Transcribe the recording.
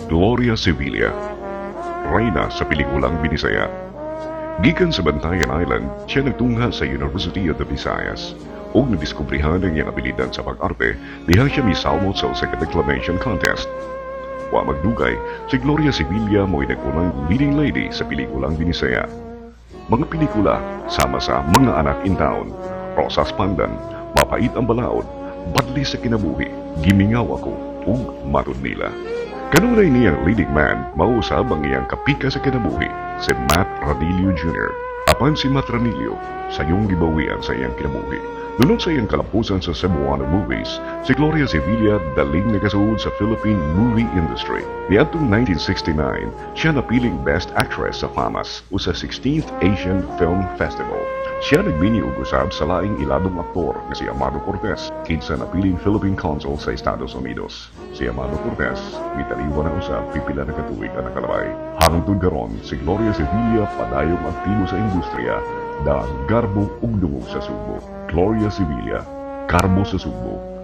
Gloria Sevilla, reyna sa pelikulang Binisaya. Gikan sa Bantayan Island, siya nagtungha sa University of the Visayas ug nadiskubrihan ang iyang abilidad sa pag-arte diha siya misalmot sa usa ka declamation contest. Wa magdugay, si Gloria Sevilla mo'y nagpunang leading lady sa pelikulang Binisaya. Mga pelikula sama sa Mga Anak in Town, Rosas Pandan, Mapait ang Balaod, Badli sa Kinabuhi, Gimingaw Ako, ug Matod Nila. Kanunay niyang leading man, mausab ang iyang kapika sa kinabuhi, si Matt Ranillo Jr. Apan si Matt Ranillo, sayong gibawian sa iyang kinabuhi. Dunod sa iyang kalapusan sa Cebuano movies, si Gloria Sevilla daling nagasuod sa Philippine movie industry. Niadtong 1969, siya napiling Best Actress sa FAMAS o sa 16th Asian Film Festival. Siya nagbini og usab sa laing ilabong aktor nga si Amado Cortez, kinsa napiling Philippine Consul sa Estados Unidos. Si Amado Cortez, mitaliwan ang usab pipila na katuig ang nakalabay. Hangtod karon, si Gloria Sevilla padayong aktibo sa industriya, dahil garbo ug dungog sa Subo. Gloria Sevilla, Garbo sa Subo.